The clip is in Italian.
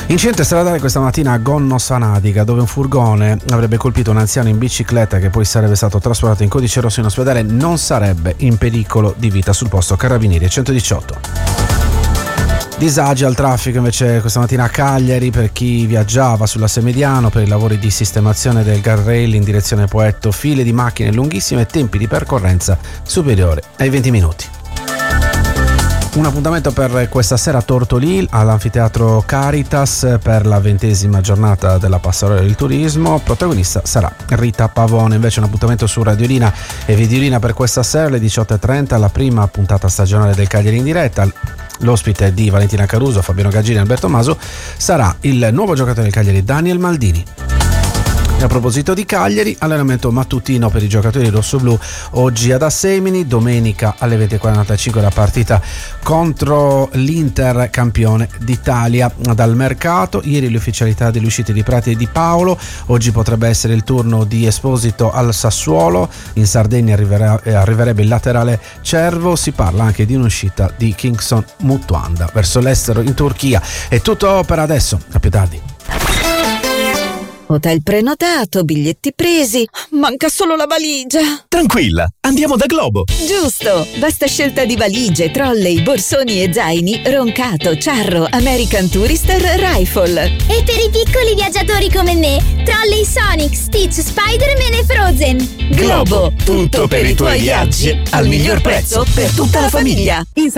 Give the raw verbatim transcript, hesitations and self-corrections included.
Incidente stradale questa mattina a Gonno Sanatica, dove un furgone avrebbe colpito un anziano in bicicletta che poi sarebbe stato trasportato in codice rosso in ospedale. Non sarebbe in pericolo di vita. Sul posto Carabinieri centodiciotto. Disagi al traffico invece questa mattina a Cagliari per chi viaggiava sulla Mediano per i lavori di sistemazione del guardrail in direzione Poetto, file di macchine lunghissime e tempi di percorrenza superiore ai venti minuti. Un appuntamento per questa sera a Tortolì all'anfiteatro Caritas per la ventesima giornata della Passerella del Turismo. Protagonista sarà Rita Pavone. Invece un appuntamento su Radiolina e Videolina per questa sera alle diciotto e trenta, la prima puntata stagionale del Cagliari in diretta. L'ospite di Valentina Caruso, Fabiano Gaggini e Alberto Maso sarà il nuovo giocatore del Cagliari Daniel Maldini. E a proposito di Cagliari, allenamento mattutino per i giocatori rossoblù oggi ad Assemini, domenica alle venti e quarantacinque la partita contro l'Inter campione d'Italia. Dal mercato, ieri le ufficialità delle uscite di Prati e di Paolo, oggi potrebbe essere il turno di Esposito al Sassuolo, in Sardegna arriverà, eh, arriverebbe il laterale Cervo, si parla anche di un'uscita di Kingston Mutuanda verso l'estero in Turchia. È tutto per adesso, a più tardi. Hotel prenotato, biglietti presi, manca solo la valigia. Tranquilla, andiamo da Globo. Giusto, vasta scelta di valigie, trolley, borsoni e zaini, Roncato, Charro, American Tourister, Rifle. E per i piccoli viaggiatori come me, trolley Sonic, Stitch, Spider-Man e Frozen. Globo, tutto per i tuoi viaggi, al miglior prezzo per tutta la famiglia.